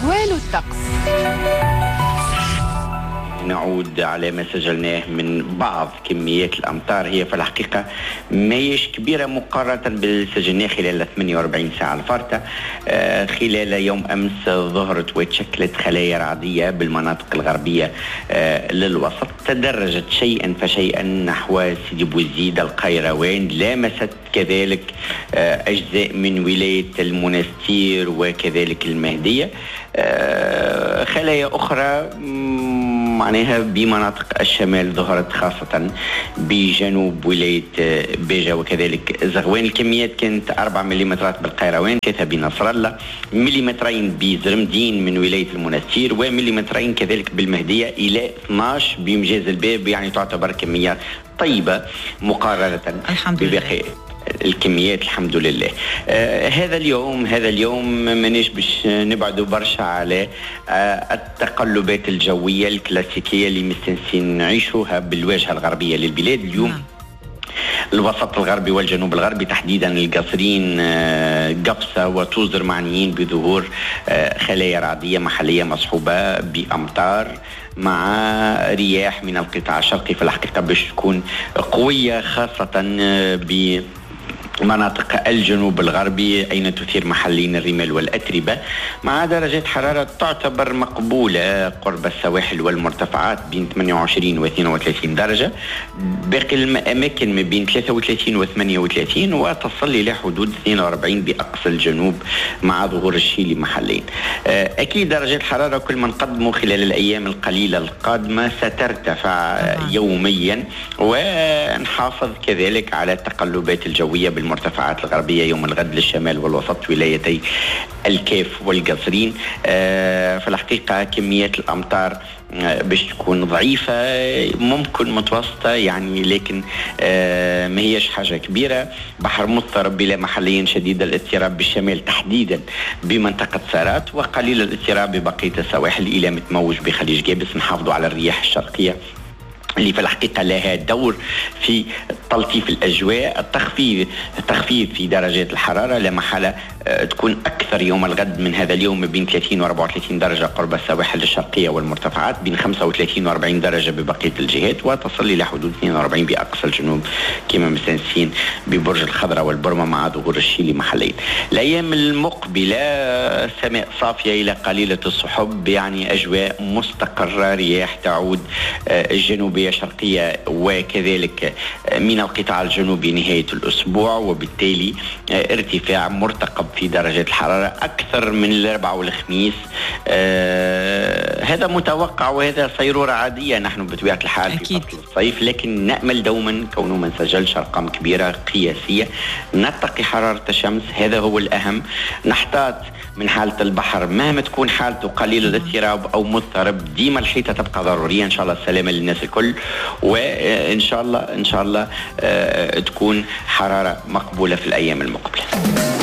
أحوال الطقس. نعود على ما سجلناه من بعض كميات الأمطار، هي في الحقيقة ماهيش كبيرة مقارنة بالسجلناه خلال 48 ساعة الفارطة. خلال يوم أمس ظهرت وتشكلت خلايا رعدية بالمناطق الغربية للوسط، تدرجت شيئا فشيئا نحو سيدي بوزيد القيروان، لامست كذلك أجزاء من ولاية المنستير وكذلك المهدية. خلايا أخرى معناها بمناطق الشمال ظهرت خاصة بجنوب ولاية بيجا وكذلك زغوان. الكميات كانت 4 مليمترات بالقيروان، 3 بنصر الله، مليمترين بزرمدين من ولاية المنستير، ومليمترين كذلك بالمهدية، إلى 12 بمجاز الباب. يعني تعتبر كمية طيبة مقارنة بباقي الكميات الحمد لله. هذا اليوم مانيش باش نبعدوا برشا على التقلبات الجوية الكلاسيكية اللي مستنسين نعيشوها بالواجهة الغربية للبلاد اليوم. الوسط الغربي والجنوب الغربي تحديدا القصرين قبصة وتوزر معنيين بظهور خلايا رعدية محلية مصحوبة بأمطار مع رياح من القطاع الشرقي، في الحقيقة باش تكون قوية خاصة مناطق الجنوب الغربي أين تثير محليا الرمال والأتربة، مع درجات حرارة تعتبر مقبولة قرب السواحل والمرتفعات بين 28 و 32 درجة. باقي الأماكن ما بين 33 و 38 وتصل إلى حدود 42 بأقصى الجنوب مع ظهور الشيلي محليا. أكيد درجات الحرارة كل ما نقدموا خلال الأيام القليلة القادمة سترتفع يوميا، ونحافظ كذلك على التقلبات الجوية بالمرتفعات الغربية يوم الغد للشمال والوسط ولايتي الكاف والقصرين. في الحقيقة كميات الأمطار باش تكون ضعيفة، ممكن متوسطة يعني، لكن ما هيش حاجة كبيرة. بحر مضطرب بلا محليا شديد الاضطراب بالشمال تحديدا بمنطقة سارات، وقليل الاضطراب ببقية السواحل إلى متموج بخليج جابس. نحافظوا على الرياح الشرقية اللي في الحقيقة لها دور في تلطيف الأجواء. التخفيف في درجات الحرارة لا محالة تكون أكثر يوم الغد من هذا اليوم، بين 30 و 34 درجة قرب السواحل الشرقية والمرتفعات، بين 35 و 40 درجة ببقية الجهات، وتصل إلى حدود 42 بأقصى الجنوب كما مستنسين ببرج الخضراء والبرمة مع ظهور الشيلي محليا. الأيام المقبلة سماء صافية إلى قليلة السحب، يعني أجواء مستقرة، رياح تعود الجنوبية شرقية وكذلك من القطاع الجنوبي نهاية الأسبوع، وبالتالي ارتفاع مرتقب في درجات الحرارة أكثر من الأربعاء والخميس. هذا متوقع وهذا صيرورة عادية نحن بطبيعة الحال في فصل الصيف، لكن نأمل دوما كونه ما نسجلش أرقام كبيرة قياسية، نتقي حرارة الشمس، هذا هو الأهم. نحتاط من حالة البحر مهما تكون حالته قليل الاضطراب أو مضطرب، ديما الحيطة تبقى ضرورية. إن شاء الله السلامة للناس الكل، وإن شاء الله تكون حرارة مقبولة في الأيام المقبلة.